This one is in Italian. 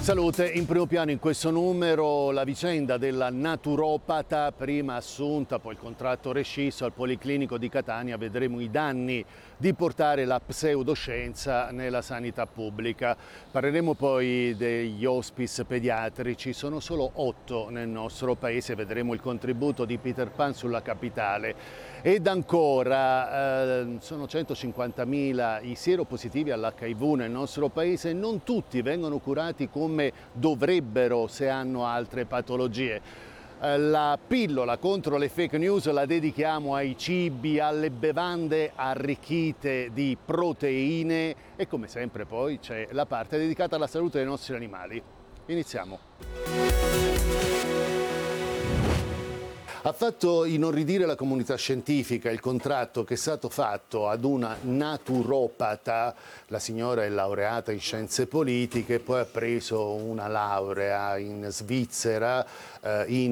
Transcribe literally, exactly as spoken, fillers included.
Salute, in primo piano in questo numero la vicenda della naturopata, prima assunta, poi il contratto rescisso al Policlinico di Catania. Vedremo i danni di portare la pseudoscienza nella sanità pubblica. Parleremo poi degli hospice pediatrici, sono solo otto nel nostro paese, vedremo il contributo di Peter Pan sulla capitale. Ed ancora, eh, sono centocinquantamila i sieropositivi all'H I V nel nostro paese, non tutti vengono curati come dovrebbero se hanno altre patologie. Eh, la pillola contro le fake news la dedichiamo ai cibi, alle bevande arricchite di proteine e come sempre poi c'è la parte dedicata alla salute dei nostri animali. Iniziamo. Ha fatto inorridire la comunità scientifica il contratto che è stato fatto ad una naturopata. La signora è laureata in scienze politiche, poi ha preso una laurea in Svizzera, eh, in